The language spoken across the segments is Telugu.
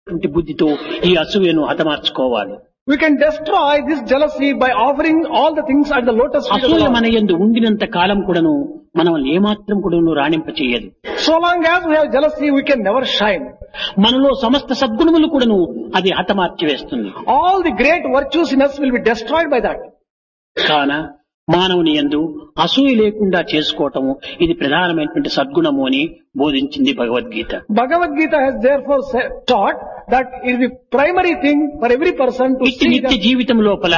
బుద్ధితో ఈ అసూయను హతమార్చుకోవాలి. We can destroy this jealousy by offering all the things at the lotus feet of the అసూయ Lord. మన యందు ఉండినంత కాలం కూడాను మనం ఏమాత్రం కూడాను రాణింప చేయదు. So long as we have jealousy, we can never shine. మనలో సమస్త సద్గుణములు కూడాను అది హతమార్చి వేస్తుంది. All the great virtues in us will be destroyed by that. కాన మానవుని యందు అసూయ లేకుండా చేసుకోవటము ఇది ప్రధానమైనటువంటి సద్గుణము అని బోధించింది Bhagavad Gita. Bhagavad Gita has therefore taught that it is the primary thing for every person to ఇట్టి see నిత్య that జీవితం లోపల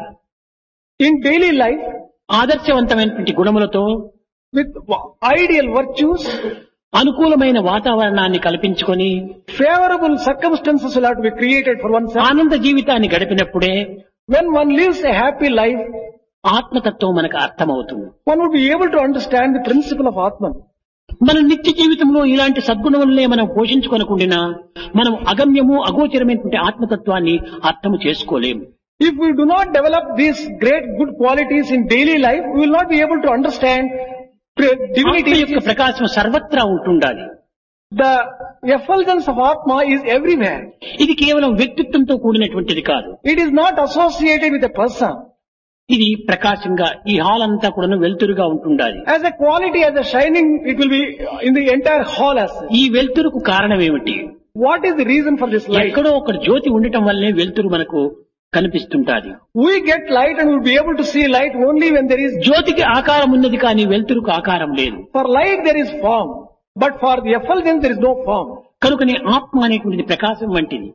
in daily life ఆదర్శవంతమైనటువంటి గుణములతో with ideal virtues, అనుకూలమైన వాతావరణాన్ని కల్పించుకొని favorable circumstances will have to be created for oneself. ఆనంద జీవితాన్ని గడిపినప్పుడే When one lives a happy life, ఆత్మతత్వం మనకు అర్థమవుతుంది. one would be able to understand the principle of Atman. మన నిత్య జీవితంలో ఇలాంటి సద్గుణములనే మనం పోషించుకొనకుండా మనం అగమ్యము అగోచరమైనటువంటి ఆత్మతత్వాన్ని అర్థము చేసుకోలేము. If we do not develop these great good qualities in daily life, we will not be able to understand ఆత్మ divinity. యొక్క ప్రకాశం సర్వత్రా ఉంటుండాలి. The effulgence of Atma is everywhere. ఇది కేవలం వ్యక్తిత్వంతో కూడినటువంటిది కాదు. It is not associated with a person. ఇది ప్రకాశంగా ఈ హాల్ అంతా కూడా వెలుతురుగా ఉంటుండాలి. As a quality, as a shining, it will be in the entire hall as such. ఈ వెలుతురుకు కారణం ఏమిటి? What is the reason for this light? ఎక్కడో ఒక జ్యోతి ఉండటం వల్లే వెలుతురు మనకు కనిపిస్తుంటాది. We get light and we will be able to see light only when there is. జ్యోతికి ఆకారం ఉన్నది కానీ వెలుతురుకు ఆకారం లేదు. For light there is form, but for the effulgence there is no form. కనుకనే ఆత్మ అనేటువంటిది ప్రకాశం వంటిది.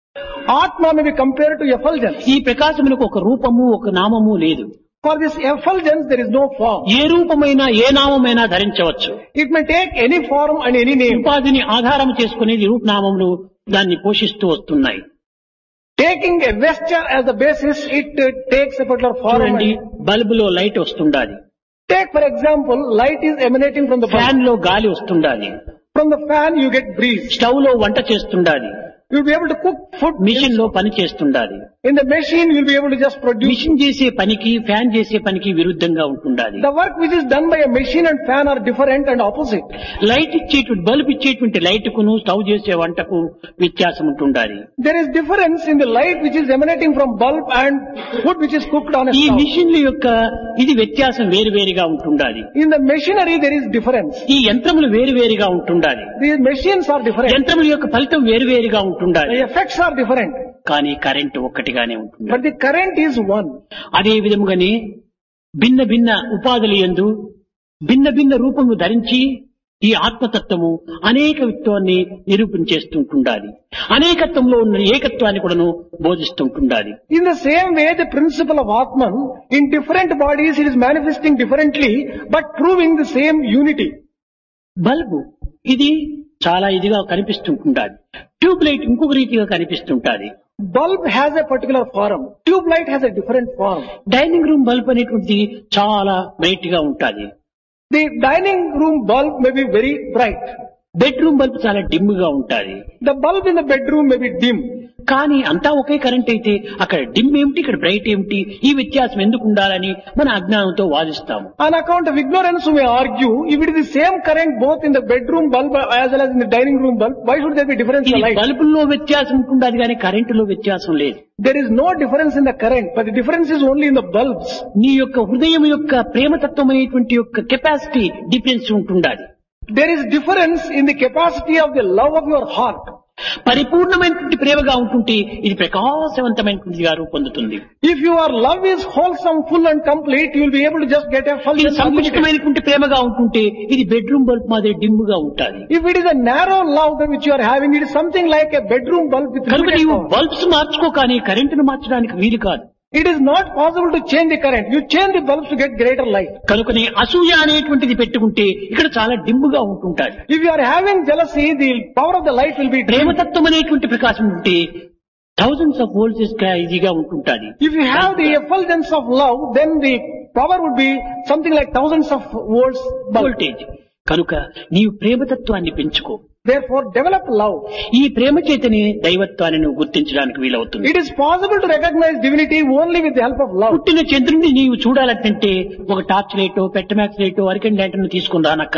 Atma may be compared to effulgence. ఈ ప్రకాశమునకు ఒక రూపము ఒక నామము లేదు. For this effulgence there is no form. A రూపమైనా A నామమైనా ధరించవచ్చు. It may take any form and any name. ఉపాధిని ఆధారం చేసుకునేది రూపనామములు దాన్ని పోషిస్తూ వస్తున్నాయి. Taking a vesture as the basis, it takes a particular form. చూడండి, బల్బులో light వస్తుండాలి, Take for example, light is emanating from the fan bulb. లో గాలి వస్తుండాలి, From the fan you get breeze. Stove లో వంట చేస్తుండాలి, You'll be able to cook food. Machine లో పని చేస్తుండాలి. In the machine you'll be able to just produce. Machine చేసే పనికి ఫ్యాన్ చేసే పనికి విరుద్ధంగా ఉంటుండాలి. The work which is done by a machine and fan are different and opposite. Light ఇచ్చేటువంటి బల్బ్ ఇచ్చేటువంటి లైట్ కును స్టవ్ చేసే వంటకు వ్యత్యాసం ఉంటుండాలి. There is difference in the light which is emanating from bulb and food which is cooked on a ఈ stove. మిషన్ల యొక్క ఇది వ్యత్యాసం వేరువేరుగా ఉంటుండాలి. In the machinery there is difference. ఈ యంత్రములు వేరువేరుగా ఉంటుండాలి. These machines are different. యంత్రముల యొక్క ఫలితం వేరువేరుగా ఉంటుండాలి. The effects are different. కానీ కరెంట్ ఒక్కటిగానే ఉంటుంది. But the current is one. అదే విధముగానే భిన్న భిన్న ఉపాధులు యందు భిన్న భిన్న రూపము ధరించి ఈ ఆత్మతత్వము అనేకత్వాన్ని నిరూపించేస్తుంటుండాలి. అనేకత్వంలో ఉన్న ఏకత్వాన్ని కూడాను బోధిస్తుంటుండాలి. In the same way, the principle of Atman, in different bodies it is manifesting differently, but proving the same unity. Bulb ఇది చాలా ఇదిగా కనిపిస్తుంటుండాలి. ట్యూబ్ లైట్ ఇంకొక రీతిగా కనిపిస్తుంటాది. Bulb has a particular form. Tube light has a different form. Dining room bulb అనేటువంటిది చాలా బ్రైట్ గా ఉంటుంది. The dining room bulb may be very bright. Bedroom bulb చాలా డిమ్ గా ఉంటుంది. The bulb in the bedroom may be dim. కానీ అంతా ఒకే కరెంట్ అయితే అక్కడ డిమ్ ఏమిటి ఇక్కడ బ్రైట్ ఏమిటి ఈ వ్యత్యాసం ఎందుకు ఉండాలని మన అజ్ఞానంతో వాదిస్తాము. On account of ignorance we may argue, if it is the same current both in the bedroom bulb as well as in the dining room bulb, why should there be difference in ఇది the light? బల్బుల్లో వ్యత్యాసం ఉంటుండదు కానీ కరెంటులో వ్యత్యాసం లేదు. There is no difference in the current, but the difference is only in the bulbs. నీ యొక్క హృదయం యొక్క ప్రేమతత్వం అనేటువంటి యొక్క కెపాసిటీ డిఫరెన్స్ ఉంటుండాలి. There is difference in the capacity of the love of your heart. పరిపూర్ణమైనటువంటి ప్రేమగా ఉంటుంటే ఇది ప్రకాశవంతమైనటువంటిగా రూపొందుతుంది. If your love is wholesome, full and complete, you will be able to just get a full ఇది and complete. సంకుచితమైనటువంటి ప్రేమగా ఉంటుంటే ఇది బెడ్రూమ్ బల్బ్ మాదిరి డిమ్ గా ఉంటుంది. If it is a narrow love that which you are having, it is something like a bedroom bulb with కనుక limited నీవు power. బల్బ్స్ మార్చుకో కానీ కరెంటును మార్చడానికి వీలు కాదు. It is not possible to change the current. You change the bulbs to get greater light. కనుకనే అసూయ అనేటువంటిది పెట్టుకుంటే ఇక్కడ చాలా డిమ్ గా ఉంటుంటాది. If you are having jealousy, the power of the light will be dim. ప్రేమతత్వం అనేటువంటి ప్రకాశం ఉంటే థౌజండ్స్ ఆఫ్ వోల్ట్స్ ఈజీగా ఉంటుంటాది. If you have the effulgence of love, then the power would be something like thousands of volts bulb. Voltage. కనుక నీవు ప్రేమతత్వాన్ని పెంచుకో. Therefore, develop love. ఈ ప్రేమ చేతనే దైవత్వాన్ని నువ్వు గుర్తించడానికి వీలవుతుంది. It is possible to recognize divinity only with the help of love. పుట్టిన చంద్రుడిని నీవు చూడాలంటే ఒక టార్చ్ లైటో పెట్టమాక్స్ లైటో అరికెన్ ల్యాంటర్న్ తీసుకుని రానక్కర్లేదు.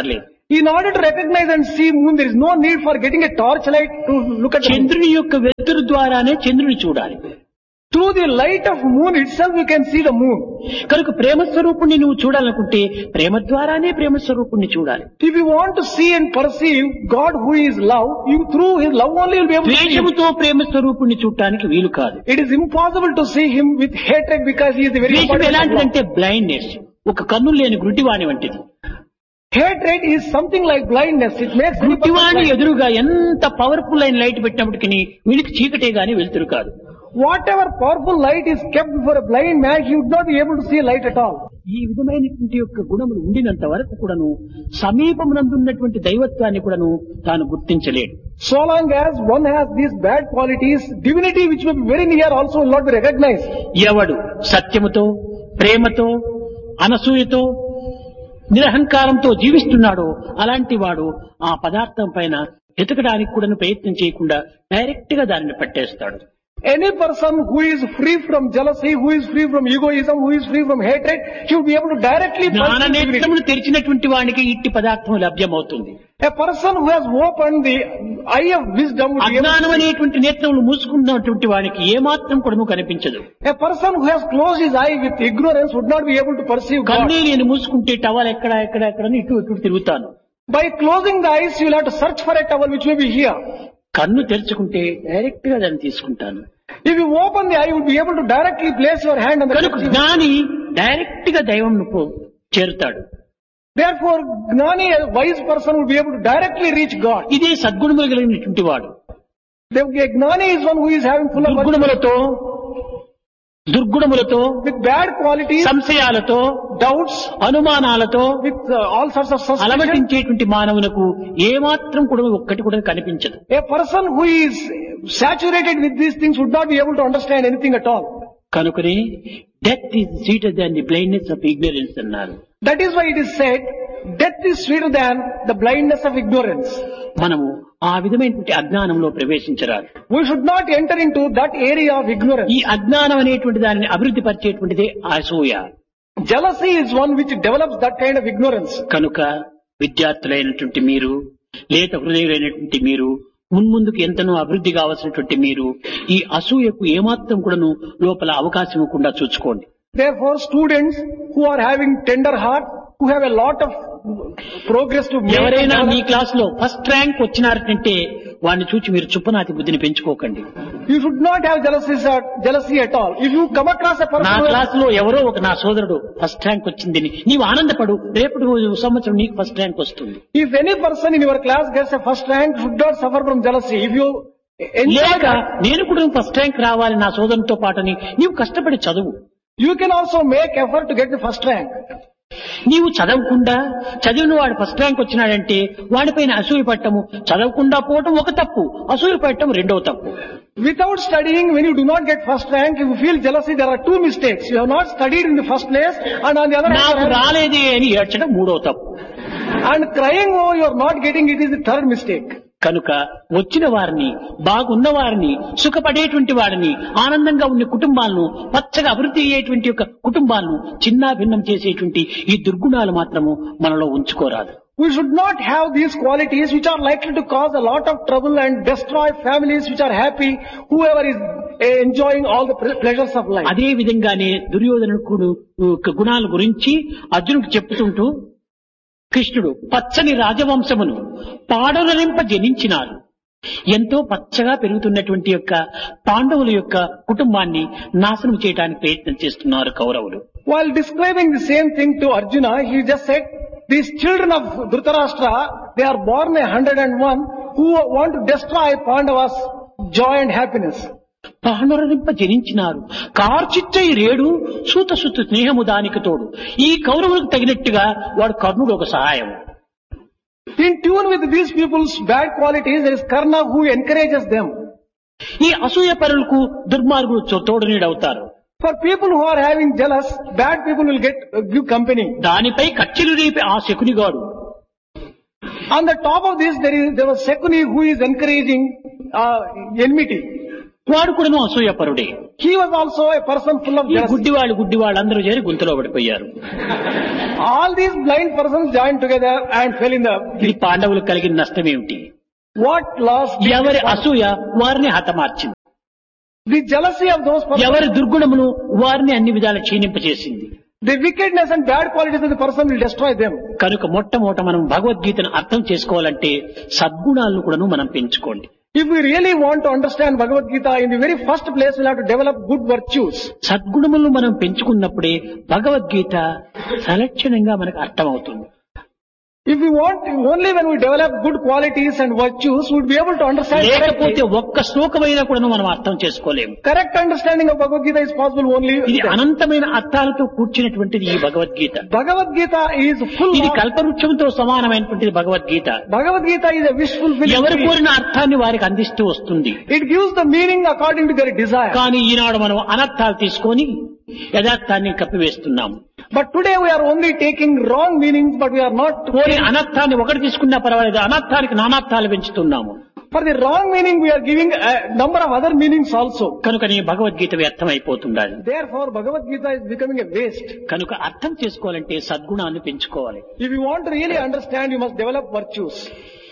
In order to recognize and see moon, there is no need for getting a torchlight to look at the moon. చంద్రుని యొక్క వెలుతురు ద్వారానే చంద్రుని చూడాలి. Through the light of moon itself, you can see the moon. కనుక ప్రేమ స్వరూపుణ్ణి నువ్వు చూడాలనుకుంటే ప్రేమ ద్వారానే ప్రేమ స్వరూపుణ్ణి చూడాలి. If you want to see and perceive God who is love, you through his love only will be able to see him. ద్వేషముతో ప్రేమ స్వరూపుణ్ణి చూడటానికి వీలు కాదు. It is impossible to see him with hatred because he is the very ద్వేషం embodiment of love. ఎలాంటిదంటే బ్లైండ్నెస్, ఒక కన్ను లేని గుడ్డివాణి వంటిది. Hatred is something like blindness. It makes any person గుడ్డివాణి blind. ఎదురుగా ఎంత పవర్ఫుల్ అయిన లైట్ పెట్టినప్పటికీ వీడికి చీకటే గాని వెలుతురు కాదు. Whatever powerful light is kept before a blind man, he would not be able to see light at all. ఈ విధమైనటువంటి యొక్క గుణములు ఉండినంత వరకు కూడాను సమీపమునందున్నటువంటి దైవత్వాన్ని కూడాను తాను గుర్తించలేడు. So long as one has these bad qualities, divinity which may be very near also will not be recognized. ఎవడు సత్యముతో, ప్రేమతో, అనసూయతో, నిరహంకారంతో జీవిస్తున్నాడో అలాంటి వాడు ఆ పదార్థం పైన ఎతకడానికి కూడా ప్రయత్నం చేయకుండా డైరెక్ట్ గా దానిని పట్టేస్తాడు. Any person who is free from jealousy, who is free from egoism, who is free from hatred, he will be able to directly జ్ఞాన perceive divinity. నేత్రములు తెరిచినటువంటి వానికి ఇట్టి పదార్థం లభ్యమవుతుంది. A person who has opened the eye of wisdom will be able అజ్ఞానం to see. అనేటువంటి నేత్రములు మూసుకున్నటువంటి వానికి ఏమాత్రం కూడా కనిపించదు. A person who has closed his eye with ignorance would not be able to perceive God. కన్నే నేను మూసుకుంటే టవల్ ఎక్కడ ఇటు ఇటు తిరుగుతాను. By closing the eyes, you will have to search for a towel which may be here. కన్ను తెరుచుకుంటే డైరెక్ట్ గా దాన్ని తీసుకుంటాను. If you open the eye, you will be able to directly place your hand on the కనుక kerchief. జ్ఞాని డైరెక్ట్ గా దైవం చేరుతాడు. Therefore, Gnani, a wise person, will be able to directly reach God. ఇదే సద్గుణములు కలిగినటువంటి వాడు. The Gnani is one who is having full of virtue. దుర్గుణములతో, దుర్గుణములతో, With bad qualities, సంశయాలతో, doubts, అనుమానాలతో with all sorts of suspicion. అలమటించేటువంటి మానవునకు ఏమాత్రం కూడా ఒక్కటి కూడా కనిపించదు. A person who is saturated with these things would not be able to understand anything at all. కనుకనే death is sweeter than the blindness of ignorance అన్నారు. That is why it is said, death is sweeter than the blindness of ignorance. మనము ఆ విధమైనటువంటి అజ్ఞానంలో ప్రవేశించరాదు. We should not enter into that area of ignorance. ఈ అజ్ఞానం అనేటువంటి దానిని అభివృద్ధి పరిచేటువంటిదే అసూయ. Jealousy is one which develops that kind of ignorance. కనుక విద్యార్థులైనటువంటి మీరు, లేత హృదయులైనటువంటి మీరు, మున్ముందుకు ఎంతనో అభివృద్ధి కావాల్సినటువంటి మీరు ఈ అసూయకు ఏమాత్రం కూడాను లోపల అవకాశం ఇవ్వకుండా చూసుకోండి. Therefore, students who are having tender heart, who have a lot of progress to make, ఎవరైనా మీ క్లాస్ లో ఫస్ట్ ర్యాంక్ వచ్చినారంటే వాడిని చూచి మీరు చుప్పనాతి బుద్ధిని పెంచుకోకండి. you should not have jealousy at all. If you come across a person నా who has- క్లాస్ లో ఎవరో ఒక నా సోదరుడు ఫస్ట్ ర్యాంక్ వచ్చిందని నీవు ఆనందపడు, రేపు సంవత్సరం నీకు ఫస్ట్ ర్యాంక్ వస్తుంది. if any person in your class gets a first rank, you should not suffer from jealousy. If you enjoy లేక that, నేను కూడా ఫస్ట్ ర్యాంక్ రావాలి నా సోదరునితో పాటని నీవు కష్టపడి చదువు. you can also make effort to get the first rank. నీవు చదవకుండా చదివిన వాడు ఫస్ట్ ర్యాంక్ వచ్చినాడంటే వాడిపైన అసూయ పట్టము, చదవకుండా పోవటం ఒక తప్పు, అసూయ పట్టడం రెండవ తప్పు. Without studying, when you do not get first rank, if you feel jealousy, there are two mistakes. You have not studied in the first place, and on the other నాకు hand, రాలేదే అని ఏడ్చడం మూడవ తప్పు. and crying, oh, you are not getting it, is the third mistake. కనుక వచ్చిన వారిని, బాగున్న వారిని, సుఖపడేటువంటి వారిని, ఆనందంగా ఉన్న కుటుంబాలను, పచ్చగా అభివృద్ధి అయ్యేటువంటి యొక్క కుటుంబాలను చిన్నా భిన్నం చేసేటువంటి ఈ దుర్గుణాలు మాత్రము మనలో ఉంచుకోరాదు. We should not have these qualities which are likely to cause a lot of trouble and destroy families which are happy, whoever is enjoying all the pleasures of life. అదే విధంగానే దుర్యోధనుడు గుణాల గురించి అర్జునుడికి చెప్పుతుంటూ కృష్ణుడు పచ్చని రాజవంశమును పాడలరింప జనించినారు. ఎంతో పచ్చగా పెరుగుతున్నటువంటి యొక్క పాండవుల యొక్క కుటుంబాన్ని నాశనం చేయడానికి ప్రయత్నం చేస్తున్నారు కౌరవులు. While describing the same thing to Arjuna, he just said, these children of Dhritarashtra, they are born 101 who want to destroy Pandavas' joy and happiness. పాండవరింప జనించినారు, కార్చిచ్చై రేడు సూత సుత స్నేహము దానికి తోడు. ఈ కౌరవులకు తగినట్టుగా వాడు కర్ణుడు ఒక సహాయం. In tune with these people's bad qualities, there is Karna who encourages them. ఈ అసూయ పరులకు దుర్మార్గులు తోడు నీడవుతారు. For people who are having jealous, bad people will give company. దానిపై కచ్చిలు రేపి ఆ శకునిగాడు. On the top of this, there was Shakuni who is encouraging enmity. వాడు కూడాను అసూయపరుడే. He was also a person full of ఈ jealousy. గుడ్డి వాళ్ళందరూ చేరి గుంతలో పడిపోయారు. All these blind persons joined together and fell in the ఇది పాండవులకు కలిగిన నష్టం ఏమిటి? what loss did ఎవరి this person- అసూయ వారిని హతమార్చింది. the jealousy of those persons, ఎవరి దుర్గుణమును వారిని అన్ని విధాలు క్షీణింపచేసింది. the wickedness and bad qualities of the person will destroy them. కనుక మొట్టమొదట మనం భగవద్గీతను అర్థం చేసుకోవాలంటే సద్గుణాలను కూడాను మనం పెంచుకోండి. If we really want to understand Bhagavad Gita, in the very first place we'll have to develop good virtues. సద్గుణములను మనం పెంచుకున్నప్పుడే భగవద్గీత సలక్షణంగా మనకు అర్థమవుతుంది. If we want, only when we develop good qualities and virtues, we'll be able to understand లేకపోతే correctly. ఒక్క శ్లోకమైనా కూడా మనం అర్థం చేసుకోలేము. Correct understanding of Bhagavad Gita is possible only. ఇది అనంతమైన అర్థాలతో కూర్చున్నటువంటిది ఈ Bhagavad Gita. Bhagavad Gita is full ఇది of, కల్పవృక్షంతో సమానమైనటువంటిది Bhagavad Gita. Bhagavad Gita is a wish fulfilling ఎవరు tree. కోరిన అర్థాన్ని వారికి అందిస్తూ వస్తుంది. It gives the meaning according to their desire. కానీ ఈనాడు మనం అనర్థాలు తీసుకొని యథార్థాన్ని కప్పివేస్తున్నాము. But today we are only taking wrong meanings, but we are not. పోనీ అనర్థాన్ని ఒకటి తీసుకున్నా పర్వాలేదు, అనర్థానికి నానార్థాలు పెంచుతున్నాము. For the wrong meaning we are giving a number of other meanings also. కనుక నీ Bhagavad Gita వ్యర్థమైపోతుండాలి. Therefore Bhagavad Gita is becoming a waste. కనుక అర్థం చేసుకోవాలంటే సద్గుణాన్ని పెంచుకోవాలి. If you want to really understand, you must develop virtues.